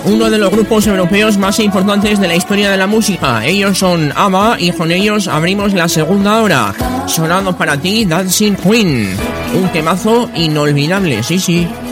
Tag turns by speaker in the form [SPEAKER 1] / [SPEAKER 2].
[SPEAKER 1] uno de los grupos europeos más importantes de la historia de la música. Ellos son ABBA y con ellos abrimos la segunda hora. Sonando para ti Dancing Queen, un temazo inolvidable, sí.